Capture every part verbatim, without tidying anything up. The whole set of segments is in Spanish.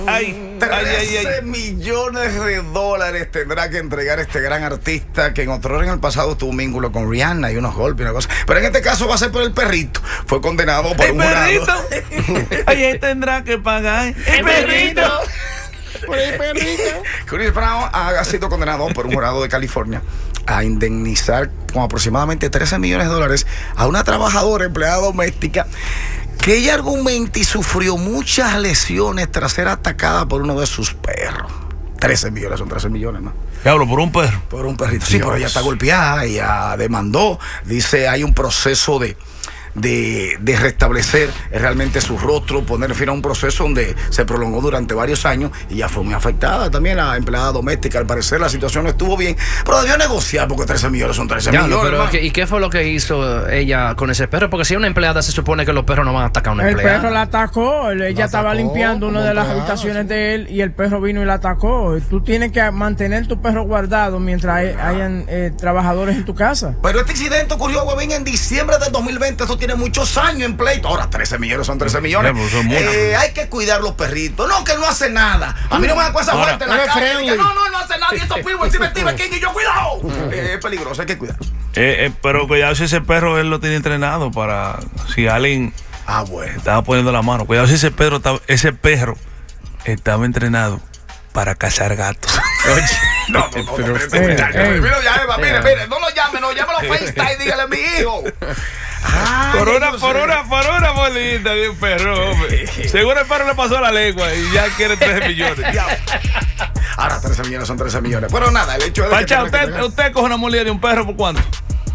Ay, trece millones de dólares tendrá que entregar este gran artista que en otro en el pasado tuvo un vínculo con Rihanna y unos golpes y una cosa. Pero en este caso va a ser por el perrito. Fue condenado por el un perrito. jurado. Oye, tendrá que pagar. El perrito. Por el perrito. Chris Brown ha sido condenado por un jurado de California a indemnizar con aproximadamente trece millones de dólares a una trabajadora empleada doméstica que ella argumenta y sufrió muchas lesiones tras ser atacada por uno de sus perros. trece millones, son trece millones, ¿no? Diablo, por un perro. Por un perrito. Sí, pero ella está golpeada, ella demandó. Dice, hay un proceso de... De, de restablecer realmente su rostro, poner fin a un proceso donde se prolongó durante varios años y ya fue muy afectada también la empleada doméstica. Al parecer la situación no estuvo bien, pero debió negociar porque trece millones son trece ya, millones. No, pero ¿y qué fue lo que hizo ella con ese perro? Porque si es una empleada se supone que los perros no van a atacar a una el empleada. El perro la atacó, ella la estaba atacó, limpiando una de las habitaciones sí. de él y el perro vino y la atacó. Tú tienes que mantener tu perro guardado mientras hay, hayan eh, trabajadores en tu casa. Pero este incidente ocurrió, huevín, en diciembre del dos mil veinte. Eso tiene muchos años en pleito. Ahora trece millones son trece millones. Eh, hay que cuidar los perritos. No, que él no hace nada. A mí no me da cosa fuerte en la cara. Que no, no, él no hace nada. Y estos pibos encima de Stephen King y yo, cuidado. Eh, es peligroso, hay que cuidar. Eh, eh, pero cuidado si ese perro él lo tiene entrenado para si alguien ah, bueno. estaba poniendo la mano. Cuidado si ese perro estaba, ese perro estaba entrenado para cazar gatos. Oye, no, no, no, pero, no, no, eh, eh, mira, ya, Eva, mire, mire, no lo llame, no, llámalo a FaceTime, dígale a mi hijo. Ay, por una, por una, por una bolita de un perro, hombre. Seguro el perro le pasó la lengua y ya quiere trece millones. Ahora trece millones son trece millones. Pero nada, el hecho es Pacha, que usted, que usted coge una molida de un perro, ¿por cuánto?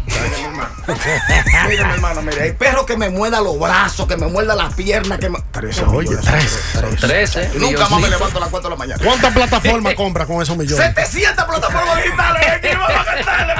Mire, mi hermano, mire, hay perros que me muerda los brazos, que me muerda las piernas, que me... trece Oye, trece. Son trece. Nunca más me levanto a las cuatro de la mañana. ¿Cuántas plataformas compras con esos millones? setecientas plataformas digitales. Aquí vamos a cantarle.